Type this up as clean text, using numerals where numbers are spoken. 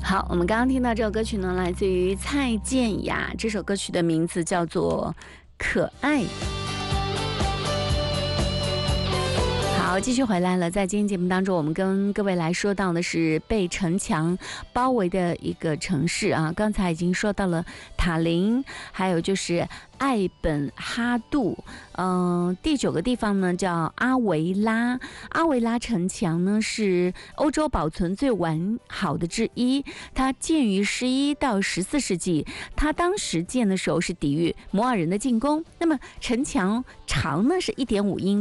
好，我们刚刚听到这首歌曲呢，来自于蔡健雅，这首歌曲的名字叫做《可爱》。好，继续回来了。在今天节目当中，我们跟各位来说到的是被城墙包围的一个城市啊。刚才已经说到了塔林，还有就是艾本哈杜。第9个地方呢叫阿维拉。阿维拉城墙呢是欧洲保存最完好的之一，它建于11到14世纪。它当时建的时候是抵御摩尔人的进攻。那么城墙长呢是1.5英里。